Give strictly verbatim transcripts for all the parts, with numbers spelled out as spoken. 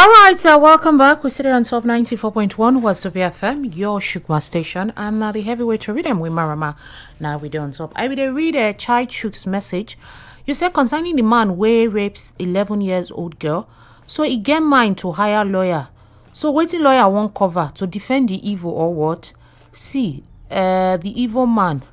All right, uh, welcome back. We sit on top ninety-four point one Wasobi F M, your Shukma station, and uh, the heavyweight to read them with Marama. Now we do on top. I will read a Chai Chuk's message. You said concerning the man where rapes eleven years old girl, so he get mind to hire lawyer. So waiting lawyer won't cover to defend the evil or what? See, uh, the evil man.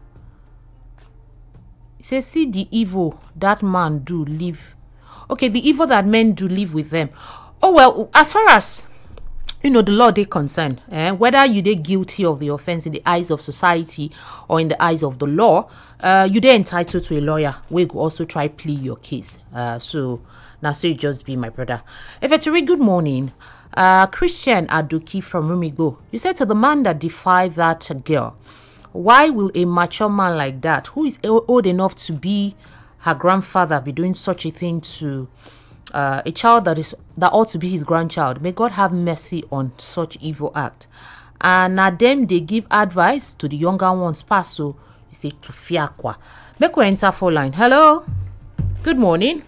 He says, see the evil that man do live. Okay, the evil that men do live with them. Oh, well, as far as, you know, the law they concern, eh, whether you they guilty of the offense in the eyes of society or in the eyes of the law, uh, you they entitled to a lawyer. We could also try plea your case. Uh, so now, so you just be my brother. If it's a very good morning, uh, Christian Aduki from Rumigbo, you said to the man that defied that girl, why will a mature man like that, who is old enough to be her grandfather, be doing such a thing to Uh, a child that is that ought to be his grandchild? May God have mercy on such evil act. And now them they give advice to the younger ones. Pass so you say to fiakwa. Make we enter full line. Hello. Good morning.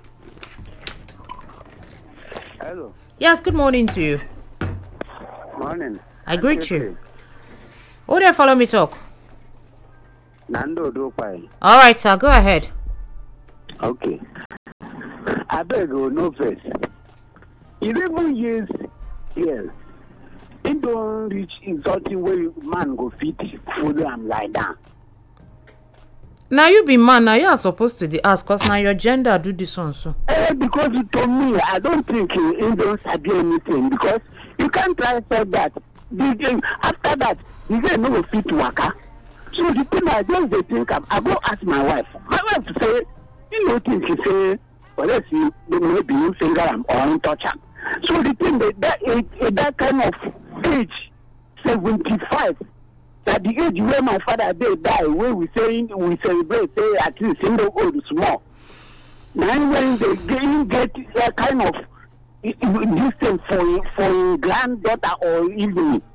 Hello. Yes, good morning to you. Morning. I greet you. Oh, there, follow me talk. Nando Dopai. All right, sir. Go ahead. Okay. I beg you, no face. Eleven years, yes. It don't reach insulting where man go fit follow and lie down. Now you be man, now you are supposed to the ask, cause now your gender do this one so. Eh, because you told me, I don't think he, he don't sabi anything because you can't try say that. The, after that, you say no go fit waka. So the thing I just they think of, I go ask my wife. My wife say, you know, think she say. Well, let's see, maybe you finger him or you touch him. So the thing that that, at that kind of age, seventy-five, that the age where my father they die, where we say we celebrate, say at least in the old small. Now when they get, get a kind of this thing for for granddaughter or even